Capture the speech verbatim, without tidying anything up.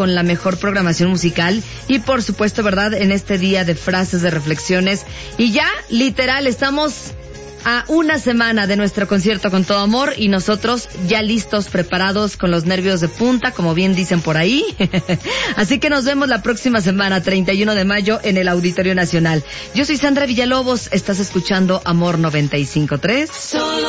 con la mejor programación musical y por supuesto, ¿verdad?, en este día de frases, de reflexiones. Y ya, literal, estamos a una semana de nuestro concierto Con Todo Amor y nosotros ya listos, preparados, con los nervios de punta, como bien dicen por ahí. Así que nos vemos la próxima semana, treinta y uno de mayo, en el Auditorio Nacional. Yo soy Sandra Villalobos, estás escuchando Amor noventa y cinco punto tres.